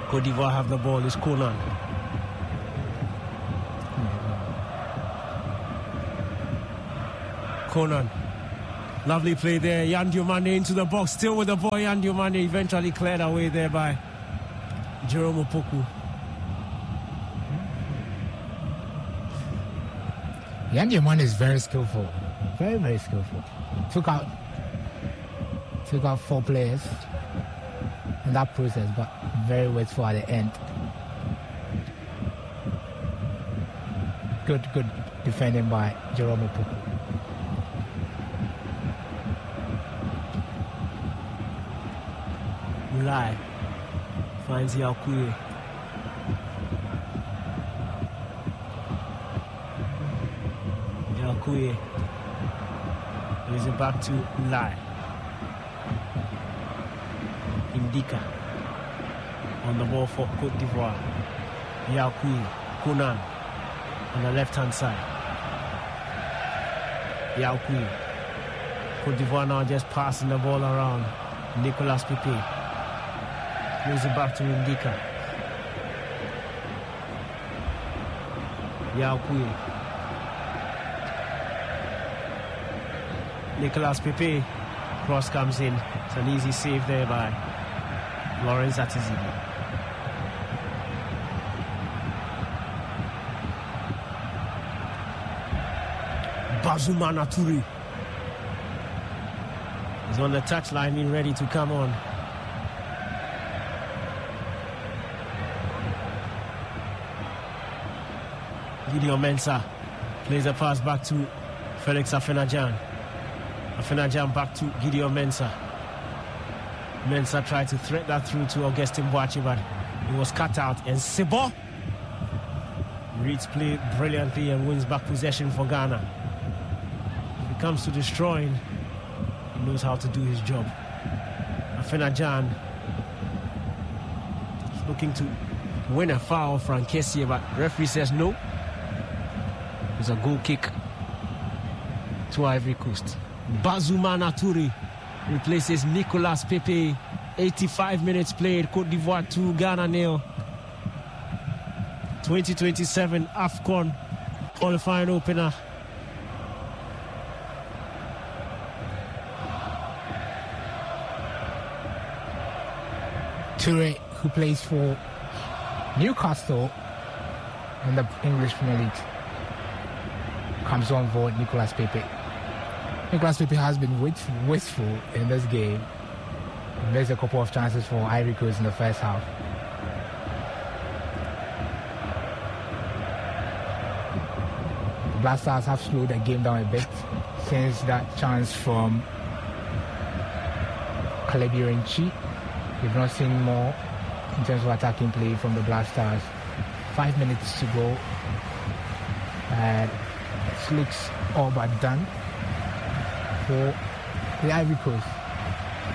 Cote d'Ivoire have the ball. It's Conan. Conan. Lovely play there. Yan Diomande into the box. Still with the ball. Yan Diomande eventually cleared away there by Jerome Opoku. Yan Diomande is very skillful. Very, very skillful. Took out 4 players in that process, but very wasteful at the end. Good defending by Jerome Opoku. Mulai finds Yakuye. Yakuye gives it back to Mulai. Indika on the ball for Cote d'Ivoire. Yakuye, Conan on the left-hand side. Yakuye. Cote d'Ivoire now just passing the ball around. Nicolas Pepe. Gives it back to Indika. Yakuye. Nicolas Pepe. Cross comes in. It's an easy save there by Lawrence Atizidi. Bazumana Turi is on the touchline, being ready to come on. Gideon Mensah plays a pass back to Felix Afena-Gyan. Afena-Gyan back to Gideon Mensah. Mensah tried to thread that through to Augustin Boachi, but it was cut out. And Sebo reads play brilliantly and wins back possession for Ghana. When it comes to destroying, he knows how to do his job. Afena-Gyan is looking to win a foul from Kessie, but referee says no. It's a goal kick to Ivory Coast. Bazumana Turi replaces Nicolas Pepe. 85 minutes played. Cote d'Ivoire 2, Ghana 0. 2027 AFCON qualifying opener. Toure, who plays for Newcastle in the English Premier League, comes on board Nicolas Pepe. Nicolas Pepe has been wasteful in this game. He missed a couple of chances for Ivory Coast in the first half. The Black Stars have slowed the game down a bit since that chance from Kalebi Renchi. We've not seen more in terms of attacking play from the Black Stars. 5 minutes to go. And it looks all but done for the Ivory Coast.